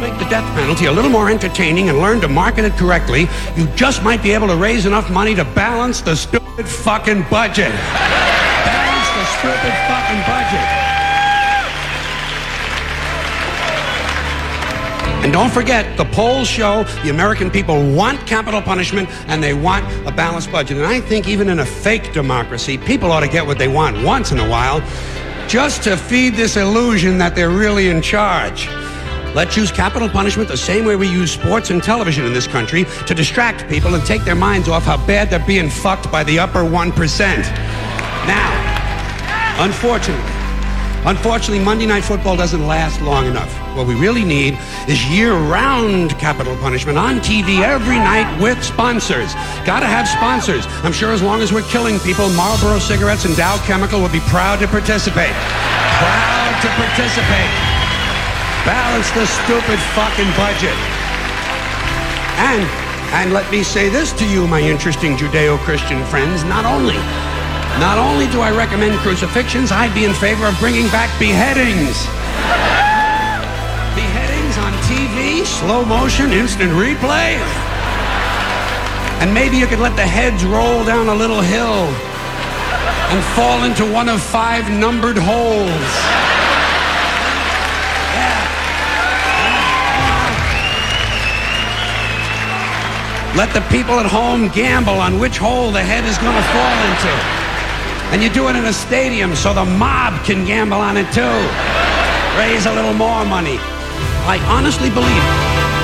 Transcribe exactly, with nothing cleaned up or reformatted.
make the death penalty a little more entertaining and learn to market it correctly, you just might be able to raise enough money to balance the stupid fucking budget. Balance the stupid fucking budget. And don't forget, the polls show the American people want capital punishment and they want a balanced budget. And I think even in a fake democracy, people ought to get what they want once in a while, just to feed this illusion that they're really in charge. Let's use capital punishment the same way we use sports and television in this country to distract people and take their minds off how bad they're being fucked by the upper one percent. Now, unfortunately, Unfortunately, Monday Night Football doesn't last long enough. What we really need is year-round capital punishment on T V every night with sponsors. Gotta have sponsors. I'm sure as long as we're killing people, Marlboro Cigarettes and Dow Chemical will be proud to participate. Proud to participate. Balance the stupid fucking budget. And, and let me say this to you, my interesting Judeo-Christian friends, not only... Not only do I recommend crucifixions, I'd be in favor of bringing back beheadings. Beheadings on T V, slow motion, instant replay. And maybe you could let the heads roll down a little hill and fall into one of five numbered holes. Yeah. Let the people at home gamble on which hole the head is going to fall into. And you do it in a stadium so the mob can gamble on it too. Raise a little more money. I honestly believe